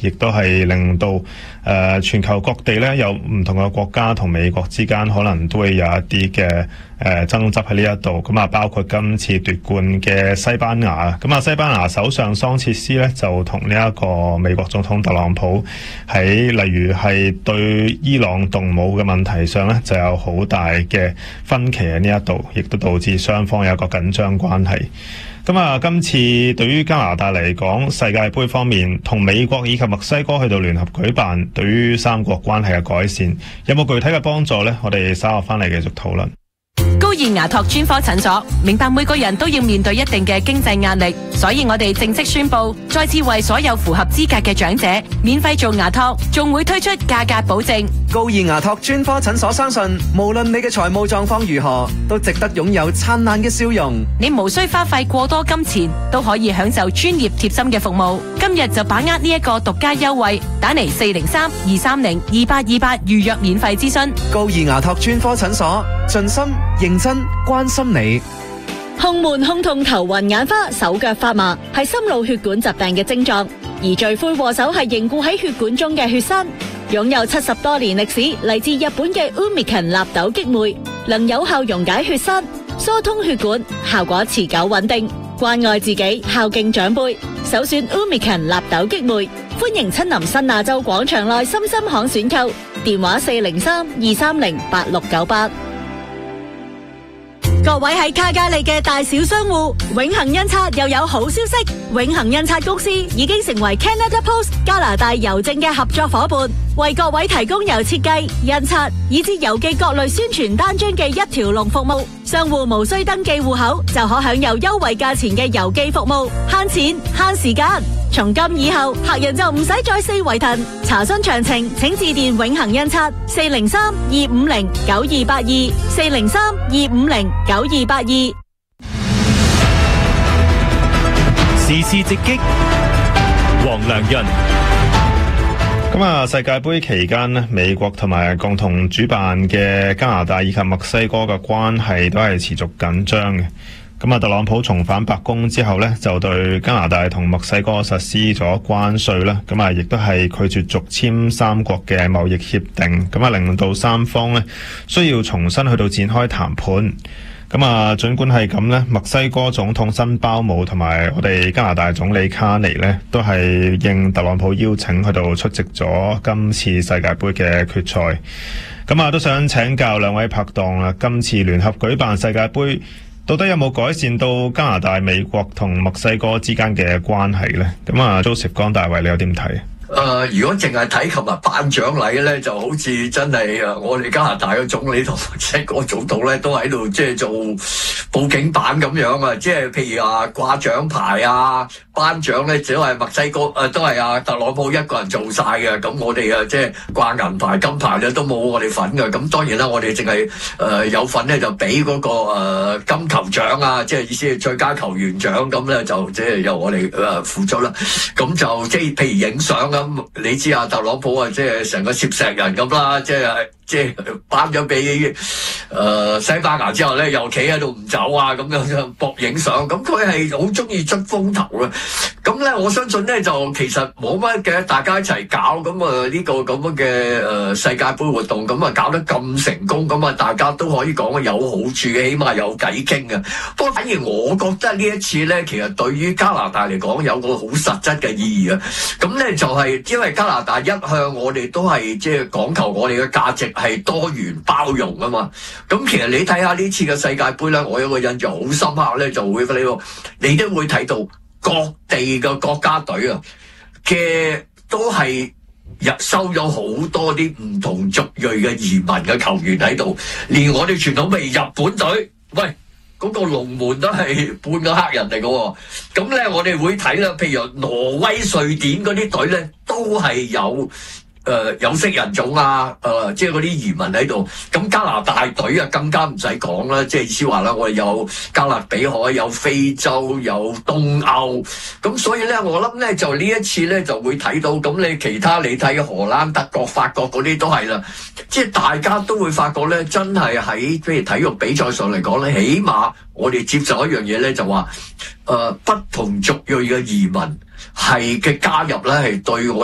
亦都係令到全球各地咧有唔同嘅國家同美國之間可能都會有一啲嘅爭執喺呢一度。咁啊，包括今次奪冠嘅西班牙，咁啊西班牙首相桑切斯咧就同呢一個美國總統特朗普喺例如係對伊朗動武嘅問題上咧就有好大嘅分歧喺呢一度，亦都導致雙方有一個緊張關係。咁啊，今次對於加拿大嚟講，世界盃方面同美國以及墨西哥去到聯合舉辦，對於三國關係嘅改善有冇具體嘅幫助呢？我哋稍後翻嚟繼續討論。 高爾牙托專科診所明白每個人都要面對一定嘅經濟壓力，所以我哋正式宣布，再次為所有符合資格嘅長者免費做牙托，仲會推出價格保證。 高爾牙托專科診所相信，無論你嘅財務狀況如何，都值得擁有燦爛嘅笑容。 你無需花費過多金錢，都可以享受專業貼心嘅服務。今日就把握呢一個獨家優惠，打嚟403-230-2828預約免費諮詢。 高爾牙托專科診所，盡心認真關心你。 胸悶、胸痛、頭暈眼花、手腳發麻，係心腦血管疾病嘅症狀，而罪魁禍首係凝固喺血管中嘅血栓。擁有70多年歷史，嚟自日本嘅 Umiken 納豆激酶，能有效溶解血栓、疏通血管，效果持久穩定。關愛自己，孝敬長輩，首選 Umiken 納豆激酶。歡迎親臨新亞洲廣場內深深巷選購，電話403-230-8698。各位喺卡加利嘅大小商戶，永恆印刷又有好消息，永恆印刷公司已經成為 Canada Post 加拿大郵政嘅合作伙伴，為各位提供由設計、印刷以至郵寄各類宣傳單張嘅一條龍服務。商戶無需登記戶口，就可享有優惠價錢嘅郵寄服務，慳錢慳時間。從今以後，客人就唔使再四圍騰。查詢詳情，請致電永恆印刷403-250-9282 403-250-9282。 時事直擊，黃良潤。 咁啊，世界盃期間呢，美國同埋共同主辦嘅加拿大以及墨西哥嘅關係都係持續緊張嘅。咁啊，特朗普重返白宮之後呢，就對加拿大同墨西哥實施咗關稅啦。咁啊，亦都係拒絕續簽三國嘅貿易協定。咁啊，令到三方呢需要重新去到展開談判。咁啊，儘管係咁呢，墨西哥總統辛包姆同埋我哋加拿大總理卡尼呢，都係應特朗普邀請去到出席咗今次世界盃嘅決賽。咁啊，都想請教兩位拍檔啦，今次聯合舉辦世界盃，到底有冇改善到加拿大、美國同墨西哥之間嘅關係呢？咁啊 ，Joseph 江大衛，你有點睇？ 如果淨係睇琴日頒獎禮咧，就好似真係我哋加拿大嘅總理同墨西哥總統咧，都喺度即係做報警版咁樣啊！即係譬如掛獎牌啊、頒獎咧，只係墨西哥都係特朗普一個人做晒嘅。咁我哋即係掛銀牌、金牌咧，都冇我哋份嘅。咁當然啦，我哋淨係有份咧，就俾嗰個金球獎啊，即係意思係最佳球員獎咁咧，就即係由我哋付出啦。咁就即係譬如影相啊。你知特朗普即係成個攝石人咁啦，即係頒咗俾西班牙之後咧，又企喺度唔走啊，咁樣搏影相。咁佢係好中意出風頭嘅。咁咧，我相信咧就其實冇乜嘅，大家一齊搞咁呢個咁樣嘅世界盃活動，咁搞得咁成功，咁大家都可以講有好處嘅，起碼有偈傾嘅。不過反而我覺得呢一次咧，其實對於加拿大嚟講有個好實質嘅意義啊。咁咧就係因為加拿大一向我哋都係即係講求我哋嘅價值係多元包容啊嘛。咁其實你睇下呢次嘅世界盃咧，我有個印象好深刻咧，就會你都會睇到各地嘅國家隊啊嘅都係收咗好多啲唔同族裔嘅移民嘅球員喺度，連我哋傳統譬如日本隊，喂嗰個龍門都係半個黑人嚟嘅。咁咧我哋會睇啦，譬如挪威、瑞典嗰啲隊咧，都係有色人種啊，即係嗰啲移民喺度。咁加拿大隊啊，更加唔使講啦，即係意思話啦，我哋有加勒比海，有非洲，有東歐。咁所以咧，我諗咧就呢一次咧就會睇到。咁你其他你睇荷蘭、德國、法國嗰啲都係啦，即係大家都會發覺咧，真係喺譬如體育比賽上嚟講咧，起碼我哋接受一樣嘢咧，就話不同族裔嘅移民係嘅加入咧，係對我